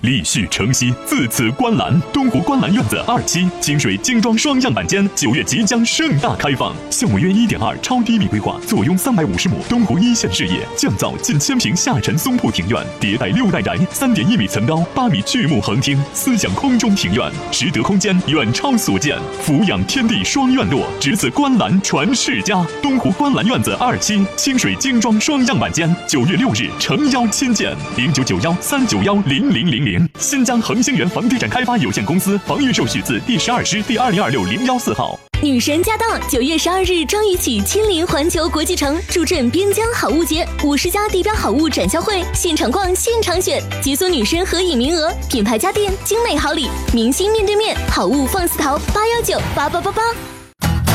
立续承熙，自此观澜。东湖观澜院子2期清水精装双样板间9月即将盛大开放，项目约1.2超低密规划，坐拥350亩东湖一线视野，降噪近1000平下沉松铺庭院，迭代6代宅，3.1米层高，8米巨木横厅，思想空中庭院，实得空间远超所见，俯仰天地双院落，值此观澜传世家。东湖观澜院子2期清水精装双样板间，9月6日诚邀亲见，0991391000。新疆恒星源房地产开发有限公司房预售许字第12师第2026014号。 女神驾到！9月12日张宇起亲临环球国际城，助阵边疆好物节，50家地标好物展销会，现场逛现场选，解锁女神合影名额，品牌家电精美好礼，明星面对面，好物放肆淘8198888。